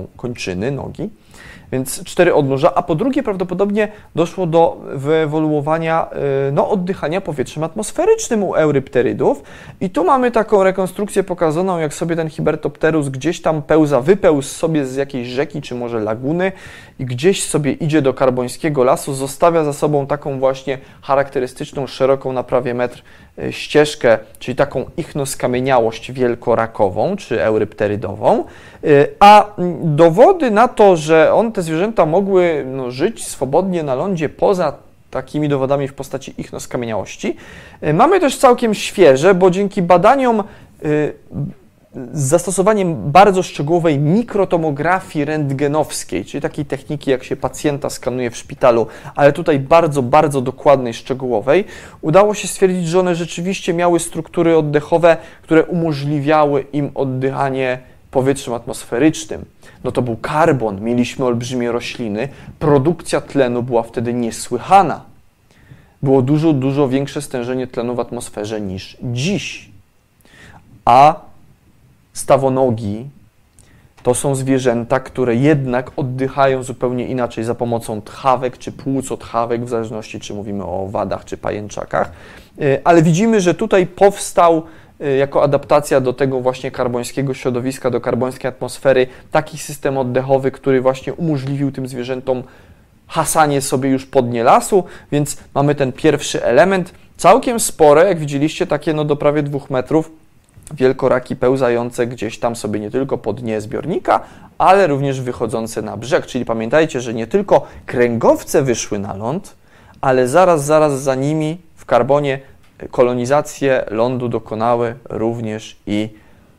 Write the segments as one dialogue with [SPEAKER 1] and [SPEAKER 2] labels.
[SPEAKER 1] kończyny, nogi. Więc 4 odnóża, a po drugie prawdopodobnie doszło do wyewoluowania oddychania powietrzem atmosferycznym u eurypterydów. I tu mamy taką rekonstrukcję pokazaną, jak sobie ten Hibertopterus gdzieś tam wypełzł sobie z jakiejś rzeki, czy może laguny i gdzieś sobie idzie do karbońskiego lasu, zostawia za sobą taką właśnie charakterystyczną, szeroką na prawie metr ścieżkę, czyli taką ichnoskamieniałość wielkorakową, czy eurypterydową, a dowody na to, że te zwierzęta mogły żyć swobodnie na lądzie poza takimi dowodami w postaci ichnoskamieniałości, mamy też całkiem świeże, bo dzięki badaniom z zastosowaniem bardzo szczegółowej mikrotomografii rentgenowskiej, czyli takiej techniki, jak się pacjenta skanuje w szpitalu, ale tutaj bardzo, bardzo dokładnej, szczegółowej, udało się stwierdzić, że one rzeczywiście miały struktury oddechowe, które umożliwiały im oddychanie powietrzem atmosferycznym. No to był karbon, mieliśmy olbrzymie rośliny, produkcja tlenu była wtedy niesłychana. Było dużo, dużo większe stężenie tlenu w atmosferze niż dziś. A stawonogi to są zwierzęta, które jednak oddychają zupełnie inaczej za pomocą tchawek czy płucotchawek, w zależności czy mówimy o owadach czy pajęczakach. Ale widzimy, że tutaj powstał jako adaptacja do tego właśnie karbońskiego środowiska, do karbońskiej atmosfery, taki system oddechowy, który właśnie umożliwił tym zwierzętom hasanie sobie już po dnie lasu, więc mamy ten pierwszy element, całkiem spore, jak widzieliście, takie do prawie 2 metrów, wielkoraki pełzające gdzieś tam sobie nie tylko po dnie zbiornika, ale również wychodzące na brzeg. Czyli pamiętajcie, że nie tylko kręgowce wyszły na ląd, ale zaraz za nimi w karbonie kolonizację lądu dokonały również i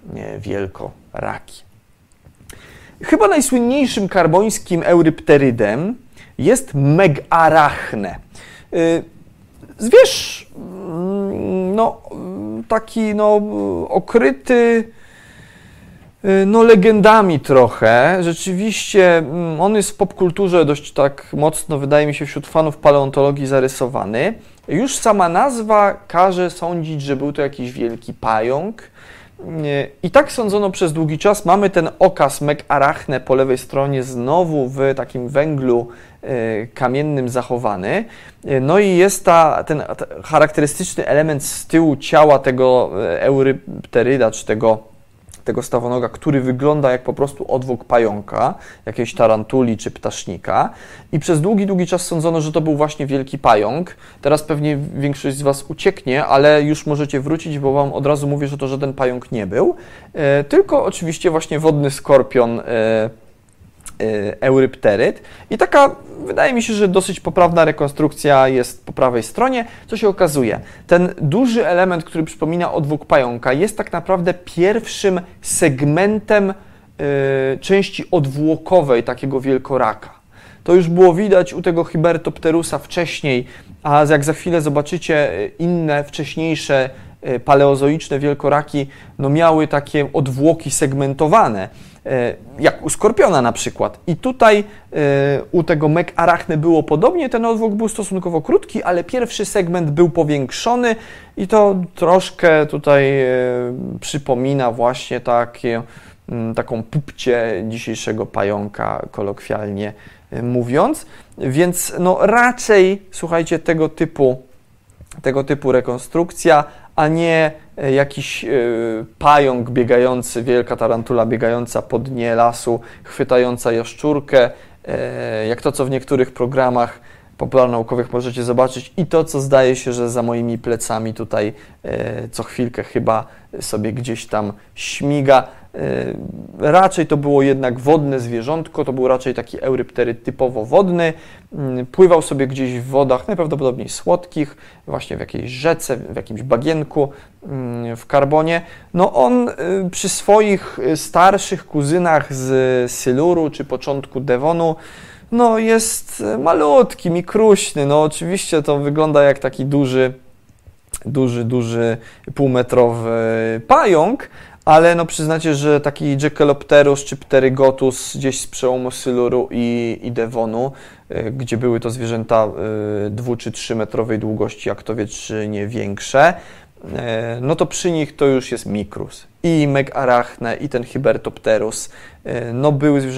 [SPEAKER 1] wielkoraki. Chyba najsłynniejszym karbońskim eurypterydem jest Megarachne. Zwierz taki okryty legendami trochę. Rzeczywiście on jest w popkulturze dość tak mocno, wydaje mi się, wśród fanów paleontologii zarysowany. Już sama nazwa każe sądzić, że był to jakiś wielki pająk. I tak sądzono przez długi czas. Mamy ten okaz Megarachne po lewej stronie znowu w takim węglu kamiennym zachowany. No i jest ten charakterystyczny element z tyłu ciała tego eurypteryda, czy tego stawonoga, który wygląda jak po prostu odwłok pająka, jakiejś tarantuli czy ptasznika. I przez długi, długi czas sądzono, że to był właśnie wielki pająk. Teraz pewnie większość z Was ucieknie, ale już możecie wrócić, bo Wam od razu mówię, że to żaden pająk nie był, tylko oczywiście właśnie wodny skorpion eurypteryd. I taka, wydaje mi się, że dosyć poprawna rekonstrukcja jest po prawej stronie. Co się okazuje? Ten duży element, który przypomina odwłok pająka, jest tak naprawdę pierwszym segmentem części odwłokowej takiego wielkoraka. To już było widać u tego Hibertopterusa wcześniej, a jak za chwilę zobaczycie, inne wcześniejsze paleozoiczne wielkoraki miały takie odwłoki segmentowane, jak u skorpiona na przykład. I tutaj u tego Megarachne było podobnie, ten odwłok był stosunkowo krótki, ale pierwszy segment był powiększony i to troszkę tutaj przypomina właśnie taką pupcie dzisiejszego pająka, kolokwialnie mówiąc. Więc raczej, słuchajcie, tego typu rekonstrukcja, a nie jakiś pająk biegający, wielka tarantula biegająca po dnie lasu, chwytająca jaszczurkę, jak to, co w niektórych programach popularnaukowych możecie zobaczyć i to, co zdaje się, że za moimi plecami tutaj co chwilkę chyba sobie gdzieś tam śmiga. Raczej to było jednak wodne zwierzątko, to był raczej taki eurypteryd typowo wodny, pływał sobie gdzieś w wodach najprawdopodobniej słodkich, właśnie w jakiejś rzece, w jakimś bagienku, w karbonie. On przy swoich starszych kuzynach z Siluru czy początku Devonu jest malutki, mikruśny. Oczywiście to wygląda jak taki duży półmetrowy pająk, ale przyznacie, że taki Jekyllopterus czy Pterygotus gdzieś z przełomu Siluru i Devonu, gdzie były to zwierzęta 2 czy 3 metrowej długości, jak kto wie, czy nie większe, to przy nich to już jest mikrus. I Megarachne, i ten Hibertopterus były zwierzęta